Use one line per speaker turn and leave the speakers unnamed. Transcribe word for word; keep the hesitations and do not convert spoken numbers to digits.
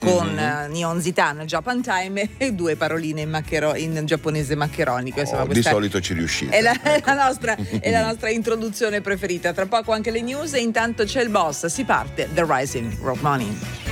con mm-hmm. uh, Nihon Zitano, Japan Time e due paroline in, macchero, in giapponese maccheronico. Insomma,
oh, di solito ci riuscite.
È la, ecco. la, nostra, è la nostra introduzione preferita. Tra poco anche le news e intanto c'è il boss. Si parte The Rising Rock Money.